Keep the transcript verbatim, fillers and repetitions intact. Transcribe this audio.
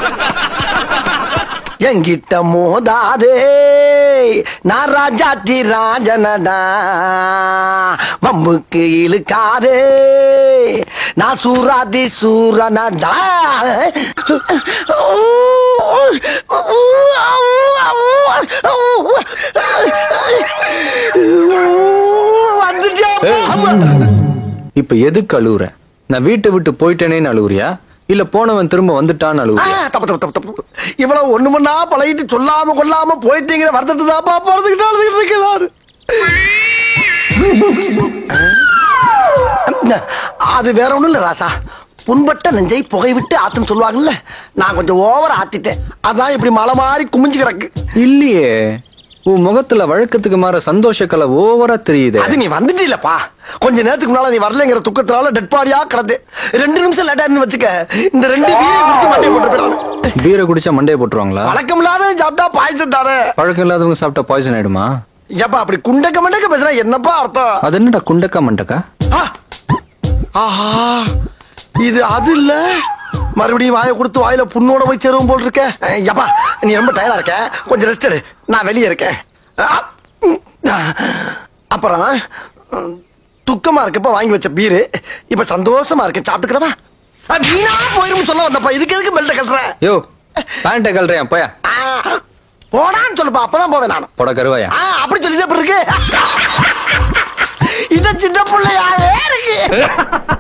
எங்கிட்ட மோதாதே, நான் ராஜாத்தி ராஜனடா, வம்புக்கு இழுக்காதே, நான் சூராதி சூரனடா. இப்ப எதுக்கு அழுவுற? நான் வீட்டை விட்டு போயிட்டேனேன்னு அழுவுறியா, இல்ல போனவன் திரும்ப வந்துட்டான்னு அழுவுறியா? தப்பு தப்பு தப்பு தப்பு. இவ்வளவு ஒண்ணு மண்ணா பழகிட்டு சொல்லாம கொள்ளாம போயிட்டீங்கிற வருத்தத்தை தாப்பா போறதுக்கிட்ட அழுதுகிட்டு இருக்கிறாரு. அது வேற ஒண்ணும் இல்ல ராசா, புண்பட்ட நெஞ்சை புகை விட்டு ஆத்துன்னு சொல்லுவாங்கல்ல, நான் கொஞ்சம் ஓவர ஆத்திட்டேன். அதான் இப்படி மலை மாறி குமிஞ்சு கிடக்கு. இல்லையே, உன் முகத்துல வழக்கத்துக்கு மாற சந்தோஷ கலை ஓவரா தெரியுது. அது நீ வந்துட்டு இல்லப்பா, கொஞ்ச நேரத்துக்கு முன்னால நீ வரலங்கிற துக்கத்தினால டெட் பாடியா கிடந்து ரெண்டு நிமிஷம் லேட்டா இருந்து வச்சுக்க, இந்த ரெண்டு பீரை குடிச்சு மண்டையை போட்டு போயிடாது. பீரை குடிச்சா மண்டையை போட்டுருவாங்களா? பழக்கம் இல்லாத சாப்பிட்டா பாய்ச்சல் தானே. பழக்கம் இல்லாதவங்க சாப்பிட்டா பாய்சன் ஆயிடுமா? ஏப்பா அப்படி குண்டக்க மண்டக்க பேசுனா என்னப்பா அர்த்தம்? அது என்னடா குண்டக்கா மண்டக்கா? ஆஹா, இது அது இல்ல, மறுபடியும் வாயை கொடுத்து வாயில புண்ணோட போய் சேருவோம் போல் இருக்க. எப்பா நீ ரொம்ப டயர்டா இருக்க, கொஞ்சம் ரெஸ்ட் எடு, நான் வெளியே இருக்கேன். அப்புறம் துக்கமா இருக்கப்ப வாங்கி வச்ச பீரு இப்ப சந்தோஷமா இருக்க, சாப்பிட்டுக்கிறவா? வீணா போயிரும் சொல்ல வந்தப்பா, இதுக்கு எதுக்கு பெல்ட் கட்டுற? யோ பேண்ட கல்றேன் போயா. போடான்னு சொல்லுப்பா, அப்பதான் போவேன் நானும். போட கருவாயா? அப்படி சொல்லி இருக்கு. இத சின்ன பிள்ளையாவே இருக்கு.